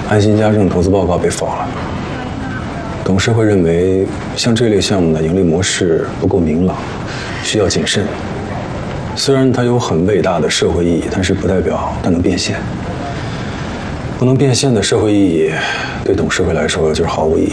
安心家政投资报告被否了。董事会认为，像这类项目的盈利模式不够明朗，需要谨慎。虽然它有很伟大的社会意义，但是不代表它能变现。不能变现的社会意义，对董事会来说就是毫无意义。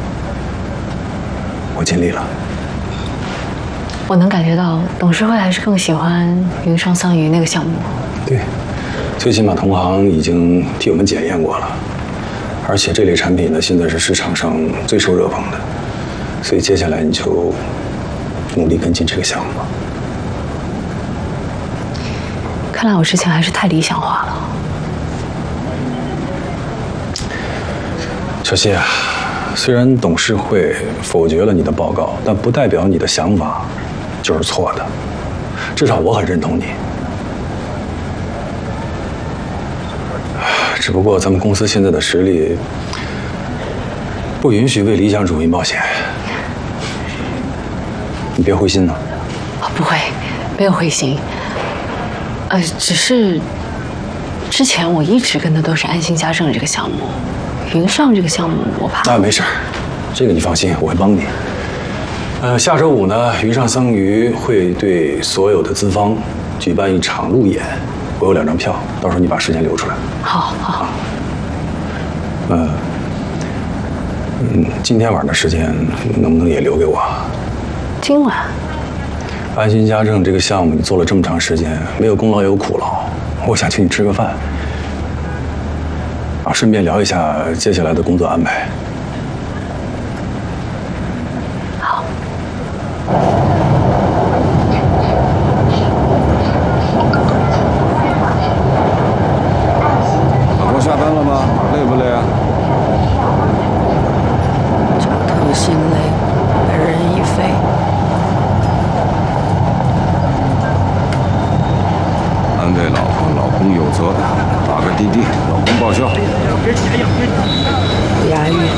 我尽力了。 我能感觉到董事会还是更喜欢云上桑榆那个项目。 对，最起码同行已经替我们检验过了，而且这类产品呢，现在是市场上最受热捧的，所以接下来你就努力跟进这个项目吧。 看来我之前还是太理想化了。 小谢啊，虽然董事会否决了你的报告，但不代表你的想法就是错的，至少我很认同你。只不过咱们公司现在的实力不允许为理想主义冒险，你别灰心呢。 不会，没有灰心。只是之前我一直跟的都是安心家政这个项目，云上这个项目我怕。 没事，这个你放心，我会帮你。下周5呢，云上桑榆会对所有的资方举办一场路演，我有2张票，到时候你把时间留出来。 好。 今天晚上的时间能不能也留给我？ 今晚？ 安心家政这个项目你做了这么长时间，没有功劳也有苦劳，我想请你吃个饭，顺便聊一下接下来的工作安排。 好。 老公下班了吗？累不累啊？ 这头心累，本人已废。 安慰老婆，老公有责，打个滴滴，老公报销。 不押韵。